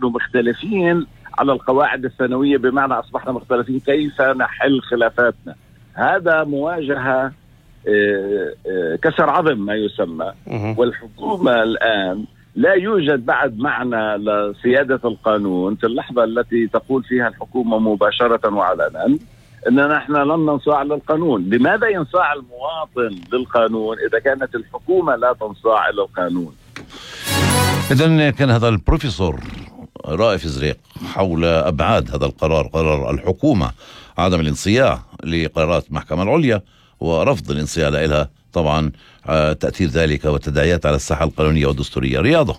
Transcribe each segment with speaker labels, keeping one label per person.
Speaker 1: نحن مختلفين على القواعد الثانوية، بمعنى أصبحنا مختلفين كيف نحل خلافاتنا. هذا مواجهة كسر عظم ما يسمى. والحكومة الآن لا يوجد بعد معنى لسيادة القانون في اللحظة التي تقول فيها الحكومة مباشرة وعلنا أن نحن لن ننصاع للقانون. لماذا ينصاع المواطن للقانون إذا كانت الحكومة لا تنصاع إلى القانون؟
Speaker 2: إذن كان هذا البروفيسور رائف زريق حول أبعاد هذا القرار، قرار الحكومة عدم الانصياع لقرارات المحكمة العليا ورفض الانصياع لها، طبعا تأثير ذلك والتداعيات على الساحة القانونية والدستورية. رياضة،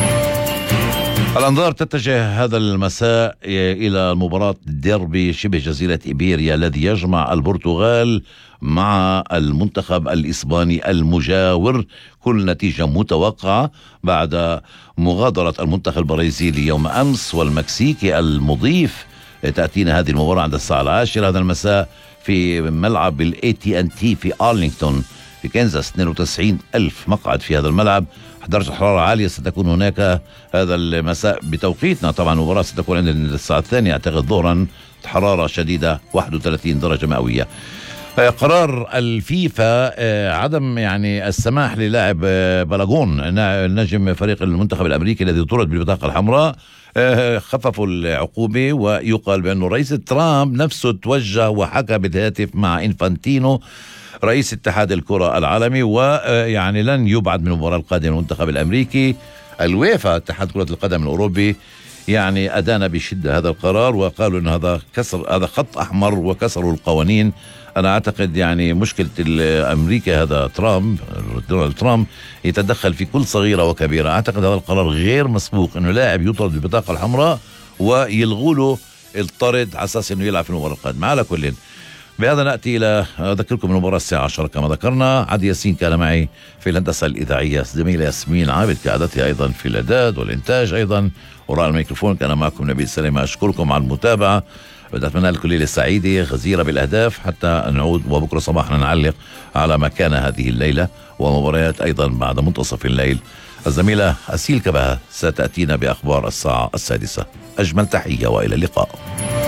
Speaker 2: الأنظار تتجه هذا المساء إلى مباراة ديربي شبه جزيرة إيبيريا الذي يجمع البرتغال مع المنتخب الإسباني المجاور. كل نتيجة متوقعة بعد مغادرة المنتخب البرازيلي يوم أمس والمكسيكي المضيف. تأتينا هذه المباراة عند الساعة 10 هذا المساء في ملعب AT&T في أرلينغتون في كنزاس. 92 ألف مقعد في هذا الملعب. درجة حرارة عالية ستكون هناك هذا المساء بتوقيتنا. طبعا المباراة ستكون عند الساعة 2 أعتقد ظهرا. حرارة شديدة 31 درجة مئوية. قرار الفيفا عدم السماح للاعب بالاغون نجم فريق المنتخب الأمريكي الذي طرد بالبطاقة الحمراء. خففوا العقوبة، ويقال بأنه رئيس ترامب نفسه توجه وحكى بالهاتف مع إنفانتينو رئيس اتحاد الكرة العالمي، لن يبعد من المباراة القادمة المنتخب الأمريكي. الويفا اتحاد كرة القدم الأوروبي أدان بشدة هذا القرار، وقالوا أن هذا خط أحمر وكسروا القوانين. أنا أعتقد مشكلة أمريكا هذا دونالد ترامب يتدخل في كل صغيرة وكبيرة. أعتقد هذا القرار غير مسبوق، أنه لاعب يطرد بالبطاقة الحمراء ويلغوا له الطرد على أساس أنه يلعب في المباراة القادمة. على كل، بهذا نأتي إلى أذكركم المباراة الساعة 10 كما ذكرنا. عدي ياسين كان معي في الهندسة الإذاعية، زميلة ياسمين عابد كعادتها أيضا في الإعداد والإنتاج، أيضا وراء الميكروفون كان معكم نبيل سليمة. أشكركم على المتابعة، أتمنى لكم ليلة سعيدة غزيرة بالأهداف حتى نعود وبكرة صباحنا نعلق على ما كان هذه الليلة ومباريات أيضا بعد منتصف الليل. الزميلة أسيل كبهة ستأتينا بأخبار الساعة 6. أجمل تحية وإلى اللقاء.